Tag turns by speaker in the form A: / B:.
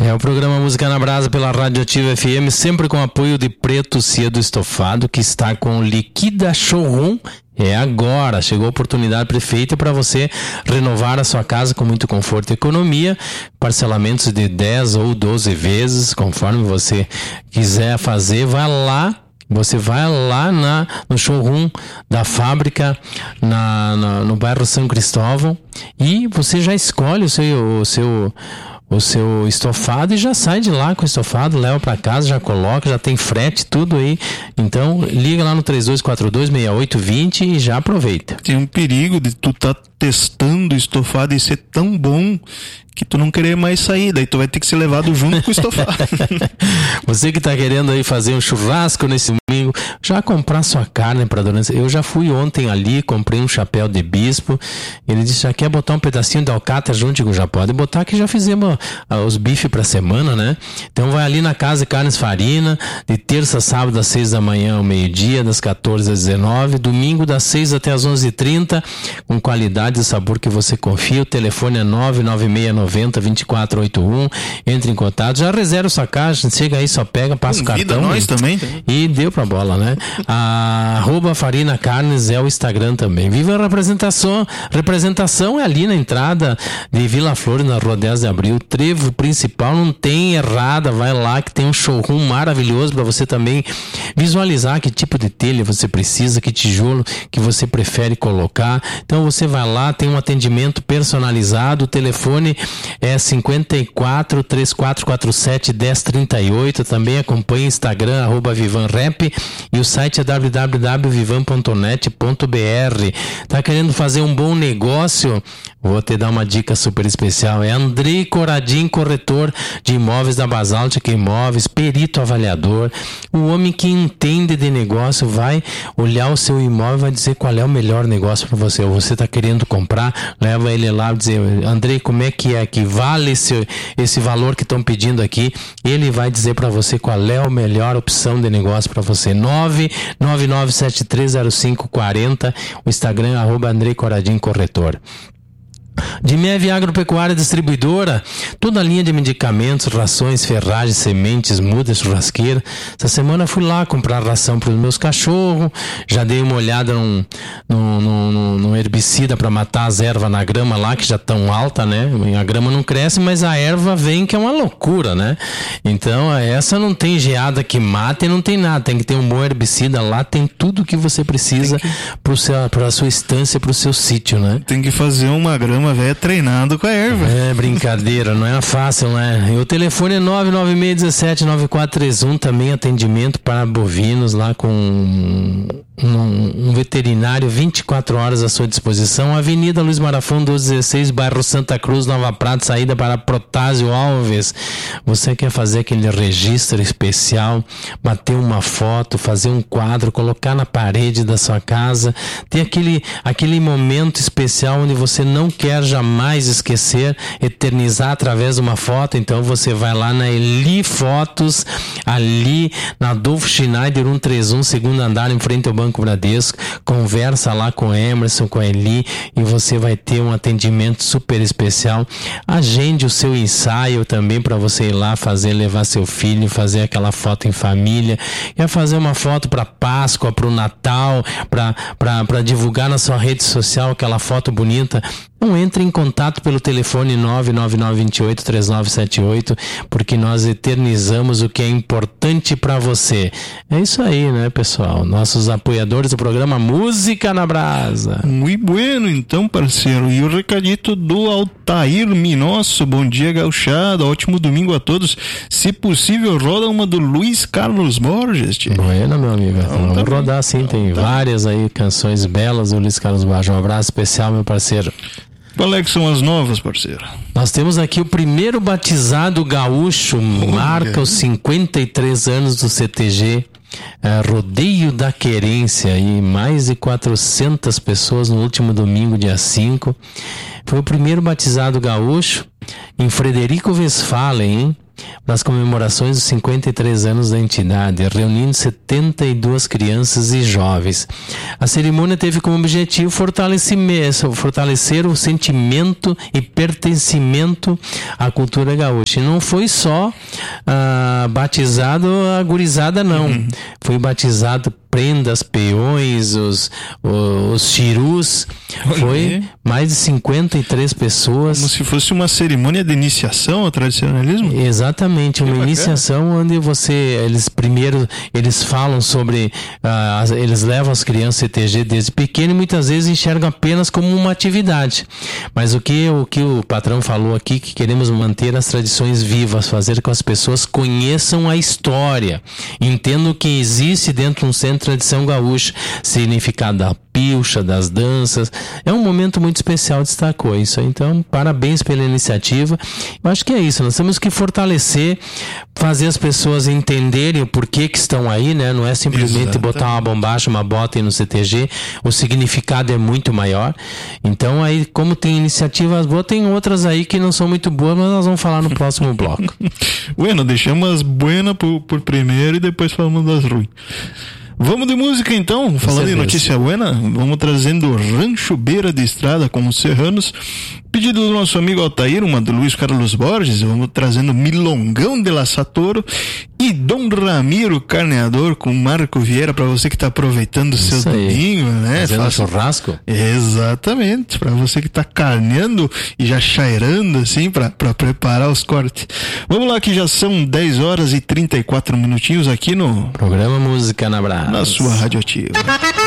A: É o programa Música na Brasa pela Rádio Ativa FM, sempre com apoio de Preto Cedo Estofado, que está com Liquida Showroom. É agora, chegou a oportunidade perfeita para você renovar a sua casa com muito conforto e economia, parcelamentos de 10 ou 12 vezes, conforme você quiser fazer. Você vai lá no showroom da fábrica no bairro São Cristóvão e você já escolhe o seu estofado e já sai de lá com o estofado, leva para casa, já coloca, já tem frete, tudo aí. Então liga lá no 3242-6820 e já aproveita.
B: Tem um perigo de tu tá testando o estofado e ser tão bom que tu não querer mais sair, daí tu vai ter que ser levado junto com o estofado.
A: Você que tá querendo aí fazer um churrasco nesse domingo, já comprar sua carne para durante. Eu já fui ontem ali, comprei um chapéu de bispo. Ele disse: já quer botar um pedacinho de alcatra junto? Eu já pode botar, que já fizemos os bifes pra semana, né? Então vai ali na Casa Carnes Farina, de terça a sábado das 6 da manhã ao meio-dia, das 14 às 19, domingo das 6 até as 11h30, com qualidade e sabor que você confia. O telefone é 99690-2481. Entre em contato, já reserva sua caixa, chega aí, só pega, passa o cartão.
B: Nós também.
A: E deu pra bola, né? @Farina Carnes é o Instagram também. Viva a representação é ali na entrada de Vila Flores, na Rua 10 de Abril. Trevo principal, não tem errada, vai lá que tem um showroom maravilhoso para você também visualizar que tipo de telha você precisa, que tijolo que você prefere colocar. Então você vai lá, tem um atendimento personalizado. O telefone é 54-3447-1038. Também acompanha o Instagram @VivanRap e o site é www.vivan.net.br. Tá querendo fazer um bom negócio? Vou te dar uma dica super especial. É Andrei Coradim, corretor de imóveis da Basáltica Imóveis, perito avaliador. O homem que entende de negócio vai olhar o seu imóvel e vai dizer qual é o melhor negócio para você. Ou você está querendo comprar, leva ele lá e dizer: Andrei, como é que vale esse valor que estão pedindo aqui? Ele vai dizer para você qual é a melhor opção de negócio para você. 999730540. O Instagram é @Andrei Coradim Corretor. De Mev Agropecuária Distribuidora, toda a linha de medicamentos, rações, ferragens, sementes, mudas, churrasqueira. Essa semana fui lá comprar ração para os meus cachorros, já dei uma olhada num herbicida para matar as ervas na grama lá, que já estão alta, né? A grama não cresce, mas a erva vem, que é uma loucura, né? Então essa não tem geada que mata e não tem nada, tem que ter um bom herbicida lá, tem tudo que você precisa para a sua estância, para o seu sítio, né?
B: Tem que fazer uma grama velha treinado com a erva.
A: É brincadeira, não é fácil, né? E o telefone é 996179431, também atendimento para bovinos lá com um veterinário 24 horas à sua disposição. Avenida Luiz Marafão 1216, bairro Santa Cruz, Nova Prata, saída para Protásio Alves. Você quer fazer aquele registro especial, bater uma foto, fazer um quadro, colocar na parede da sua casa, ter aquele momento especial onde você não quer jamais esquecer, eternizar através de uma foto. Então você vai lá na Eli Fotos, ali na Adolfo Schneider 131, segundo andar, em frente ao Banco Bradesco, conversa lá com o Emerson, com a Eli, e você vai ter um atendimento super especial. Agende o seu ensaio também para você ir lá levar seu filho, fazer aquela foto em família. Quer fazer uma foto para Páscoa, para o Natal, para divulgar na sua rede social aquela foto bonita? Então entre em contato pelo telefone 999283978, porque nós eternizamos o que é importante para você. É isso aí, né, pessoal? Nossos apoiadores do programa Música na Brasa.
B: Muito bueno, então, parceiro. E o recadito do Altair Minosso: bom dia, gauchada, ótimo domingo a todos. Se possível, roda uma do Luiz Carlos Borges.
A: Bueno, meu amigo, vamos rodar sim, tem várias aí canções belas do Luiz Carlos Borges. Um abraço especial, meu parceiro.
B: Qual é que são as novas, parceiro?
A: Nós temos aqui o primeiro batizado gaúcho, marca os 53 anos do CTG, Rodeio da Querência, e mais de 400 pessoas no último domingo, dia 5. Foi o primeiro batizado gaúcho em Frederico Westphalen, hein? nas comemorações dos 53 anos da entidade, reunindo 72 crianças e jovens. A cerimônia teve como objetivo fortalecer o sentimento e pertencimento à cultura gaúcha. E não foi só batizado a gurizada, não. Foi batizado prendas, peões, os chirus. Foi mais de 53 pessoas.
B: Como se fosse uma cerimônia de iniciação ao tradicionalismo?
A: Exatamente, uma iniciação onde eles falam sobre, eles levam as crianças CTG desde pequeno e muitas vezes enxergam apenas como uma atividade. Mas o que o patrão falou aqui, que queremos manter as tradições vivas, fazer com que as pessoas conheçam a história, entendam que existe dentro de um centro de tradição gaúcha, significado da pilcha, das danças. É um momento muito especial, destacou isso. Então, parabéns pela iniciativa. Eu acho que é isso, nós temos que fortalecer, fazer as pessoas entenderem o porquê que estão aí, né? Não é simplesmente botar uma bombacha, uma bota aí no CTG, o significado é muito maior. Então, aí, como tem iniciativas boas, tem outras aí que não são muito boas, mas nós vamos falar no próximo bloco.
B: Bueno, deixamos as buenas por primeiro e depois falamos das ruins. Vamos de música então, falando em notícia buena, vamos trazendo Rancho Beira de Estrada com os Serranos, pedido do nosso amigo Altair, uma do Luiz Carlos Borges, vamos trazendo Milongão de La Satoro e Dom Ramiro Carneador com Marco Vieira, para você que está aproveitando o seu domingo, né?
A: Fazendo churrasco?
B: Exatamente, para você que está carneando e já chairando assim, para preparar os cortes. Vamos lá que já são 10 horas e 34 minutinhos aqui no
A: programa Música na Brasa,
B: na sua Radioativa.